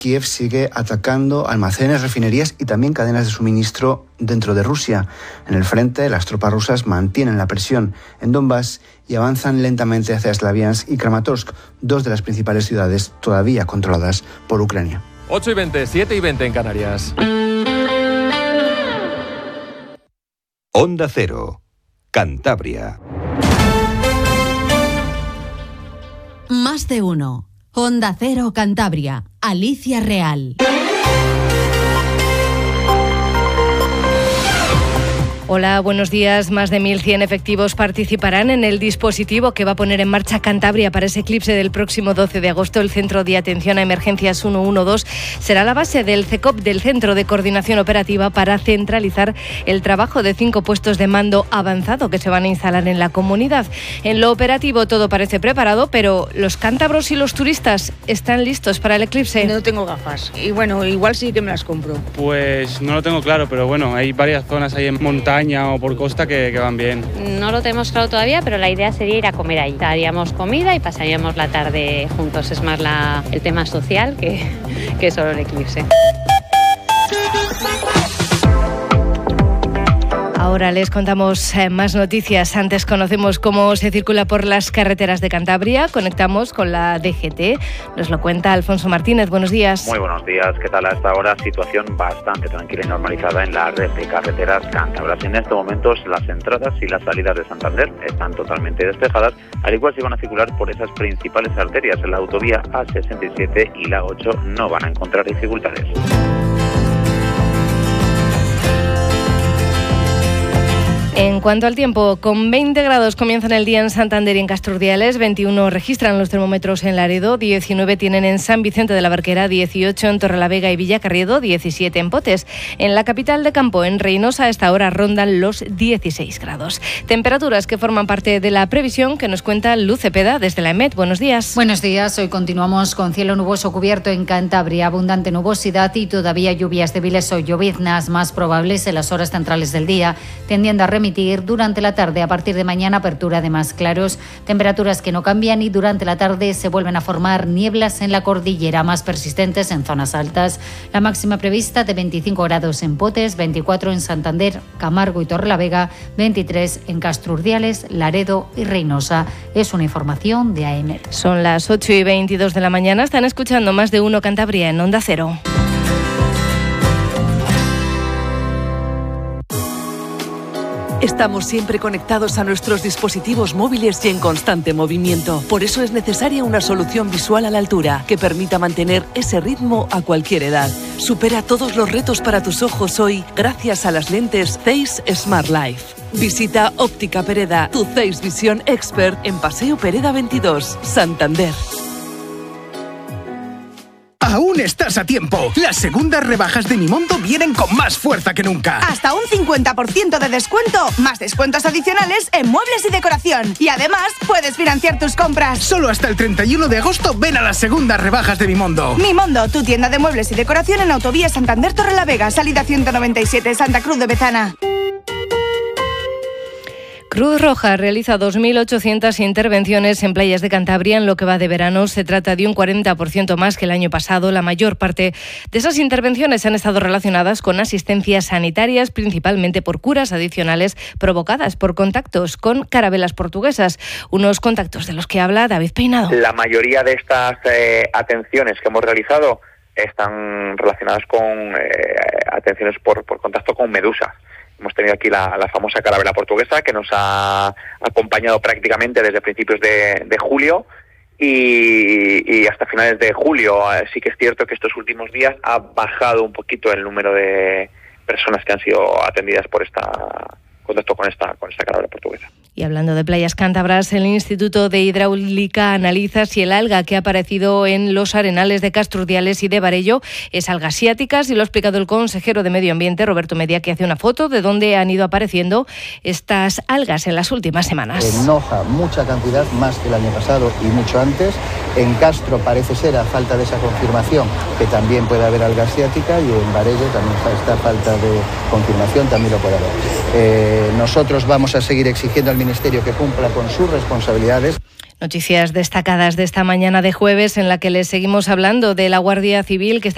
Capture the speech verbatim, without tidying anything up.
Kiev sigue atacando almacenes, refinerías y también cadenas de suministro dentro de Rusia. En el frente, las tropas rusas mantienen la presión en Donbass y avanzan lentamente hacia Slaviansk y Kramatorsk, dos de las principales ciudades todavía controladas por Ucrania. ocho y veinte, siete y veinte en Canarias. Onda Cero, Cantabria. Más de uno. Onda Cero Cantabria. Alicia Real. Hola, buenos días. Más de mil cien efectivos participarán en el dispositivo que va a poner en marcha Cantabria para ese eclipse del próximo doce de agosto. El Centro de Atención a Emergencias ciento doce será la base del C E C O P, del Centro de Coordinación Operativa, para centralizar el trabajo de cinco puestos de mando avanzado que se van a instalar en la comunidad. En lo operativo todo parece preparado, pero ¿los cántabros y los turistas están listos para el eclipse? No tengo gafas y bueno, igual sí que me las compro. Pues no lo tengo claro, pero bueno, hay varias zonas ahí en montaña o por costa que, que van bien. No lo tenemos claro todavía, pero la idea sería ir a comer ahí. Haríamos comida y pasaríamos la tarde juntos. Es más la, el tema social que, que solo el eclipse. Ahora les contamos eh, más noticias. Antes conocemos cómo se circula por las carreteras de Cantabria. Conectamos con la D G T. Nos lo cuenta Alfonso Martínez. Buenos días. Muy buenos días. ¿Qué tal? Hasta ahora situación bastante tranquila y normalizada en la red de carreteras cántabras. En estos momentos las entradas y las salidas de Santander están totalmente despejadas, al igual si van a circular por esas principales arterias. En la autovía A sesenta y siete y la ocho no van a encontrar dificultades. En cuanto al tiempo, con veinte grados comienzan el día en Santander y en Casturdiales, veintiuno registran los termómetros en Laredo, diecinueve tienen en San Vicente de la Barquera, dieciocho en Torrelavega y Villacarriedo, diecisiete en Potes. En la capital de campo, en Reynosa, a esta hora rondan los dieciséis grados. Temperaturas que forman parte de la previsión que nos cuenta Luz Cepeda desde la EMET. Buenos días. Buenos días. Hoy continuamos con cielo nuboso cubierto en Cantabria, abundante nubosidad y todavía lluvias débiles o lloviznas más probables en las horas centrales del día, tendiendo a remitir durante la tarde. A partir de mañana, apertura de más claros, temperaturas que no cambian y durante la tarde se vuelven a formar nieblas en la cordillera, más persistentes en zonas altas. La máxima prevista de veinticinco grados en Potes, veinticuatro en Santander, Camargo y Torrelavega, veintitrés en Casturdiales, Laredo y Reynosa. Es una información de A E M E T. Son las ocho y veintidós de la mañana. Están escuchando Más de uno Cantabria en Onda Cero. Estamos siempre conectados a nuestros dispositivos móviles y en constante movimiento. Por eso es necesaria una solución visual a la altura que permita mantener ese ritmo a cualquier edad. Supera todos los retos para tus ojos hoy gracias a las lentes Zeiss Smart Life. Visita Óptica Pereda, tu Zeiss Visión Expert en Paseo Pereda veintidós, Santander. Aún estás a tiempo. Las segundas rebajas de Mimondo vienen con más fuerza que nunca. Hasta un cincuenta por ciento de descuento, más descuentos adicionales en muebles y decoración. Y además, puedes financiar tus compras. Solo hasta el treinta y uno de agosto ven a las segundas rebajas de Mimondo. Mimondo, tu tienda de muebles y decoración en Autovía Santander Torrelavega, salida ciento noventa y siete, Santa Cruz de Bezana. Cruz Roja realiza dos mil ochocientas intervenciones en playas de Cantabria en lo que va de verano. Se trata de un cuarenta por ciento más que el año pasado. La mayor parte de esas intervenciones han estado relacionadas con asistencias sanitarias, principalmente por curas adicionales provocadas por contactos con carabelas portuguesas. Unos contactos de los que habla David Peinado. La mayoría de estas eh, atenciones que hemos realizado están relacionadas con eh, atenciones por, por contacto con medusas. Hemos tenido aquí la, la famosa carabela portuguesa que nos ha acompañado prácticamente desde principios de, de julio y, y hasta finales de julio. Sí que es cierto que estos últimos días ha bajado un poquito el número de personas que han sido atendidas por esta contacto con esta con esta carabela portuguesa. Y hablando de playas cántabras, el Instituto de Hidráulica analiza si el alga que ha aparecido en los arenales de Casturdiales y de Barello es alga asiática, y lo ha explicado el consejero de Medio Ambiente, Roberto Media, que hace una foto de dónde han ido apareciendo estas algas en las últimas semanas. En Noja, mucha cantidad, más que el año pasado y mucho antes. En Castro parece ser, a falta de esa confirmación, que también puede haber alga asiática, y en Barello también está esta falta de confirmación, también lo puede haber. Eh, nosotros vamos a seguir exigiendo al Ministerio que cumpla con sus responsabilidades. Noticias destacadas de esta mañana de jueves en la que les seguimos hablando de la Guardia Civil que está